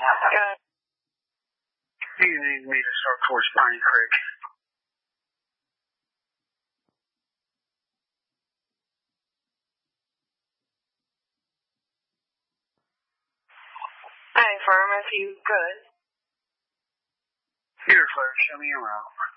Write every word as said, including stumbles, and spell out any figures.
Good. You need me to start towards Piney Creek. Hey, firm, if you could. Here, Claire, show me around.